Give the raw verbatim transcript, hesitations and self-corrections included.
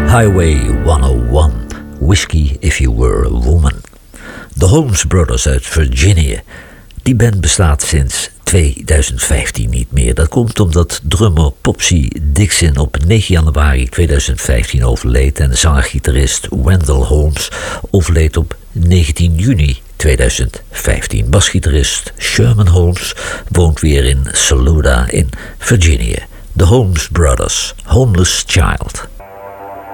Highway honderdéén, Whiskey If You Were a Woman. De Holmes Brothers uit Virginia. Die band bestaat sinds tweeduizend vijftien niet meer. Dat komt omdat drummer Popsy Dixon op negen januari tweeduizend vijftien overleed en zanger-gitarist Wendell Holmes overleed op negentien juni tweeduizend vijftien. Basgitarist Sherman Holmes woont weer in Saluda in Virginia. De Holmes Brothers, Homeless Child.